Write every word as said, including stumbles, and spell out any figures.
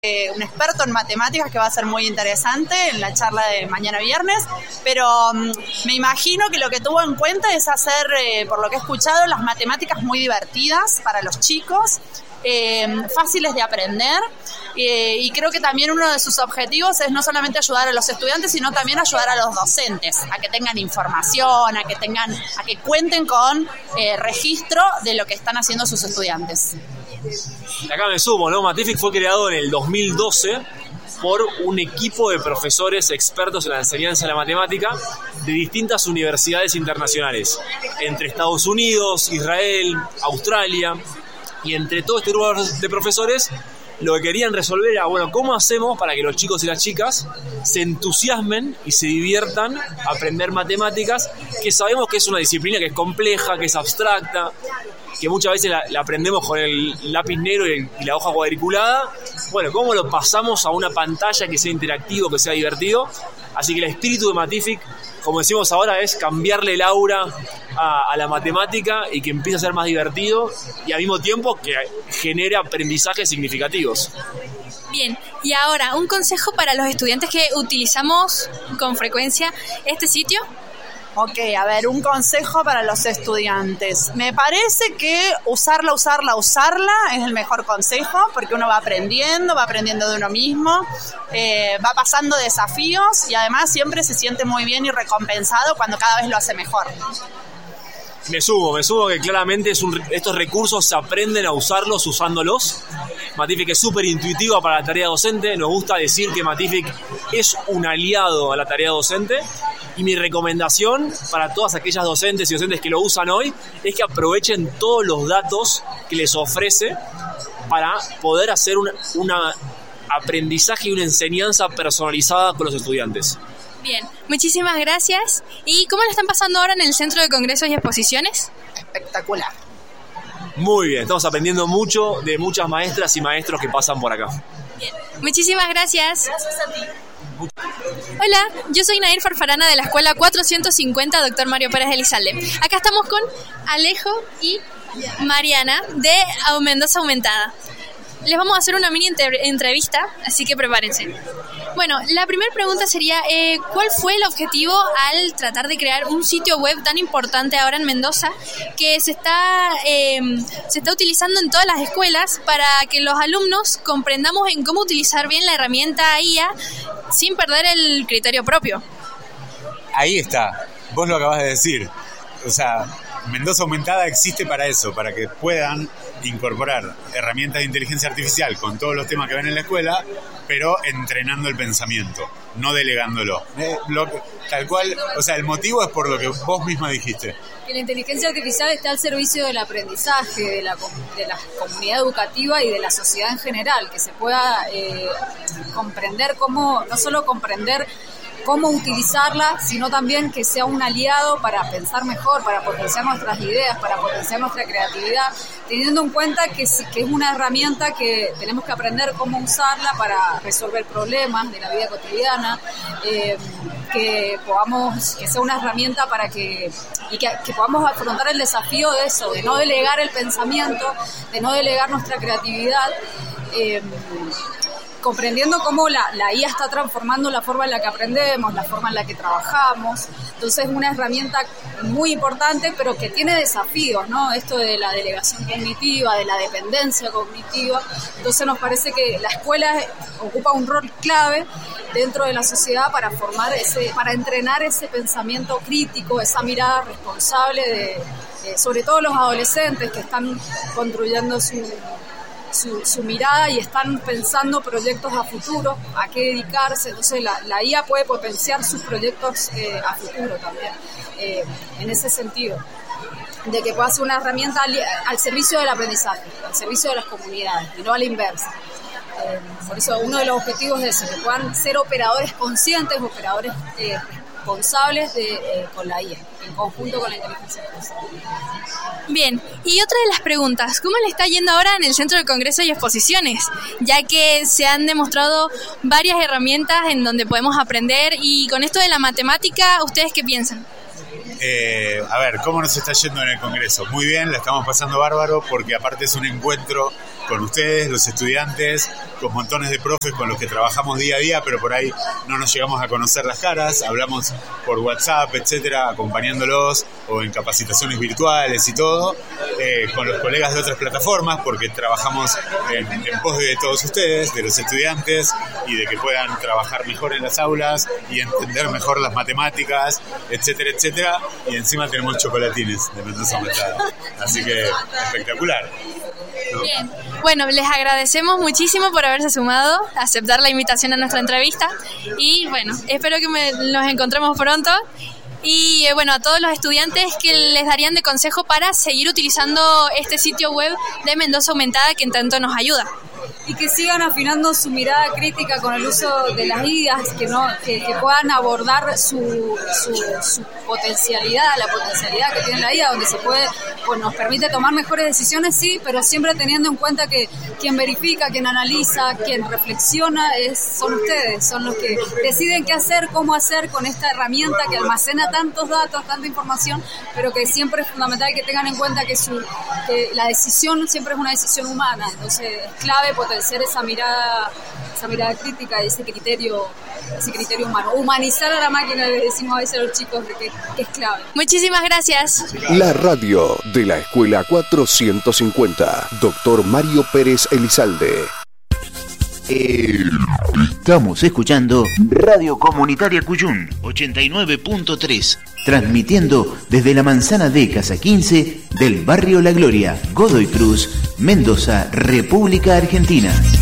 Eh, un experto en matemáticas que va a ser muy interesante en la charla de mañana viernes, pero um, me imagino que lo que tuvo en cuenta es hacer, eh, por lo que he escuchado, las matemáticas muy divertidas para los chicos, eh, fáciles de aprender, eh, y creo que también uno de sus objetivos es no solamente ayudar a los estudiantes, sino también ayudar a los docentes, a que tengan información, a que tengan, a que cuenten con eh, registro de lo que están haciendo sus estudiantes. Acá me sumo, ¿no? Matific fue creado en el dos mil doce por un equipo de profesores expertos en la enseñanza de la matemática de distintas universidades internacionales, entre Estados Unidos, Israel, Australia, y entre todo este grupo de profesores lo que querían resolver era, bueno, ¿cómo hacemos para que los chicos y las chicas se entusiasmen y se diviertan a aprender matemáticas, que sabemos que es una disciplina que es compleja, que es abstracta, que muchas veces la, la aprendemos con el lápiz negro y, el, y la hoja cuadriculada? Bueno, ¿cómo lo pasamos a una pantalla que sea interactivo, que sea divertido? Así que el espíritu de Matific, como decimos ahora, es cambiarle el aura a, a la matemática y que empiece a ser más divertido y al mismo tiempo que genere aprendizajes significativos. Bien, y ahora, un consejo para los estudiantes que utilizamos con frecuencia este sitio. Ok, a ver, un consejo para los estudiantes. Me parece que usarla, usarla, usarla es el mejor consejo, porque uno va aprendiendo, va aprendiendo de uno mismo, eh, va pasando desafíos y además siempre se siente muy bien y recompensado cuando cada vez lo hace mejor. Me sumo, me sumo que claramente es un, estos recursos se aprenden a usarlos usándolos. Matific es súper intuitiva para la tarea docente. Nos gusta decir que Matific es un aliado a la tarea docente. Y mi recomendación para todas aquellas docentes y docentes que lo usan hoy es que aprovechen todos los datos que les ofrece para poder hacer un una aprendizaje y una enseñanza personalizada con los estudiantes. Bien, muchísimas gracias. ¿Y cómo le están pasando ahora en el Centro de Congresos y Exposiciones? Espectacular. Muy bien, estamos aprendiendo mucho de muchas maestras y maestros que pasan por acá. Bien, muchísimas gracias. Gracias a ti. Hola, yo soy Nair Farfarana de la Escuela cuatrocientos cincuenta Doctor Mario Pérez Elizalde. Acá estamos con Alejo y Mariana de Mendoza Aumentada. Les vamos a hacer una mini entrevista, así que prepárense. Bueno, la primera pregunta sería, eh, ¿cuál fue el objetivo al tratar de crear un sitio web tan importante ahora en Mendoza que se está, eh, se está utilizando en todas las escuelas para que los alumnos comprendamos en cómo utilizar bien la herramienta I A sin perder el criterio propio? Ahí está, vos lo acabas de decir. O sea, Mendoza Aumentada existe para eso, para que puedan incorporar herramientas de inteligencia artificial con todos los temas que ven en la escuela, pero entrenando el pensamiento, no delegándolo. Eh, lo, tal cual, o sea, el motivo es por lo que vos misma dijiste. Que la inteligencia artificial está al servicio del aprendizaje, de la, de la comunidad educativa y de la sociedad en general, que se pueda eh, comprender cómo, no solo comprender cómo utilizarla, sino también que sea un aliado para pensar mejor, para potenciar nuestras ideas, para potenciar nuestra creatividad, teniendo en cuenta que, que es una herramienta que tenemos que aprender cómo usarla para resolver problemas de la vida cotidiana, eh, que podamos, que sea una herramienta para que, y que, que podamos afrontar el desafío de eso, de no delegar el pensamiento, de no delegar nuestra creatividad, eh, comprendiendo cómo la, la I A está transformando la forma en la que aprendemos, la forma en la que trabajamos. Entonces es una herramienta muy importante, pero que tiene desafíos, ¿no? Esto de la delegación cognitiva, de la dependencia cognitiva. Entonces nos parece que la escuela ocupa un rol clave dentro de la sociedad para formar ese, para entrenar ese pensamiento crítico, esa mirada responsable de, de sobre todo los adolescentes que están construyendo su Su, su mirada y están pensando proyectos a futuro, a qué dedicarse. Entonces la, la I A puede potenciar sus proyectos eh, a futuro también, eh, en ese sentido, de que pueda ser una herramienta al, al servicio del aprendizaje, al servicio de las comunidades y no a la inversa. Eh, por eso uno de los objetivos es ese, que puedan ser operadores conscientes, operadores eh, responsables de, eh, con la I A, en conjunto con la inteligencia artificial. Bien, y otra de las preguntas, ¿cómo le está yendo ahora en el Centro de Congresos y Exposiciones? Ya que se han demostrado varias herramientas en donde podemos aprender, y con esto de la matemática, ¿ustedes qué piensan? Eh, a ver, ¿cómo nos está yendo en el Congreso? Muy bien, la estamos pasando bárbaro, porque aparte es un encuentro con ustedes, los estudiantes, con montones de profes con los que trabajamos día a día, pero por ahí no nos llegamos a conocer las caras, hablamos por WhatsApp, etcétera, acompañándolos o en capacitaciones virtuales y todo, eh, con los colegas de otras plataformas, porque trabajamos en, en pos de todos ustedes, de los estudiantes, y de que puedan trabajar mejor en las aulas y entender mejor las matemáticas, etcétera, etcétera, y encima tenemos chocolatines de Mendoza Aumentada, así que espectacular. ¿No? Bien. Bueno, les agradecemos muchísimo por haberse sumado, a aceptar la invitación a nuestra entrevista y bueno, espero que me, nos encontremos pronto y eh, bueno, a todos los estudiantes que les darían de consejo para seguir utilizando este sitio web de Mendoza Aumentada que en tanto nos ayuda. Y que sigan afinando su mirada crítica con el uso de las I A, que no que, que puedan abordar su, su, su potencialidad, la potencialidad que tiene la I A, donde se puede, pues nos permite tomar mejores decisiones, sí, pero siempre teniendo en cuenta que quien verifica, quien analiza, quien reflexiona es, son ustedes, son los que deciden qué hacer, cómo hacer con esta herramienta que almacena tantos datos, tanta información, pero que siempre es fundamental que tengan en cuenta que, su, que la decisión siempre es una decisión humana, entonces es clave potenciar esa mirada, esa mirada crítica y ese criterio, ese criterio humano. Humanizar a la máquina, les decimos a veces a los chicos que, que es clave. Muchísimas gracias. La radio de la Escuela cuatrocientos cincuenta. Doctor Mario Pérez Elizalde. Estamos escuchando Radio Comunitaria Cuyún ochenta y nueve punto tres, transmitiendo desde la manzana de Casa quince del barrio La Gloria, Godoy Cruz, Mendoza, República Argentina.